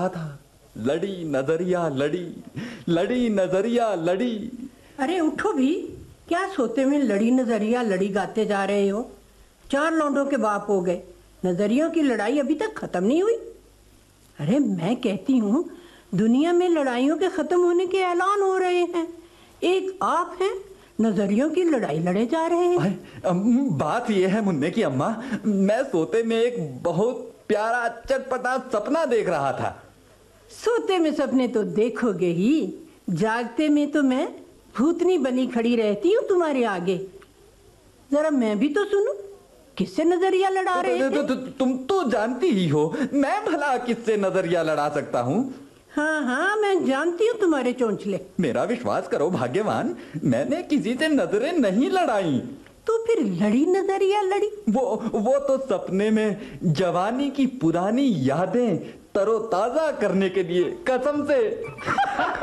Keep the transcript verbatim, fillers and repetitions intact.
रहा था। लड़ी नजरिया लड़ी, लड़ी नजरिया लड़ी। अरे उठो भी, क्या सोते में लड़ी नजरिया लड़ी गाते जा रहे हो? चार लौंडों के बाप हो गए, नजरियों की लड़ाई अभी तक खत्म नहीं हुई। अरे मैं कहती हूँ दुनिया में लड़ाइयों के खत्म होने के ऐलान हो रहे हैं, एक आप हैं नजरियों की लड़ाई लड़े जा रहे हैं। बात यह है मुन्ने की अम्मा, मैं सोते में एक बहुत प्यारा चटपटा सपना देख रहा था। सोते में सपने तो देखोगे ही, जागते में तो मैं भूतनी बनी खड़ी रहती हूँ तुम्हारे आगे। जरा मैं भी तो सुनूं, किससे नजरिया लड़ा रहे थे? तु, तु, तु, तुम तो जानती ही हो मैं भला किससे नजरिया लड़ा सकता हूँ। हाँ हाँ मैं जानती हूँ तुम्हारे चोंचले। मेरा विश्वास करो भाग्यवान, मैंने किसी से नजरें नहीं लड़ाई। तो फिर लड़ी नजरिया लड़ी? वो वो तो सपने में जवानी की पुरानी यादें तरोताजा करने के लिए, कसम से।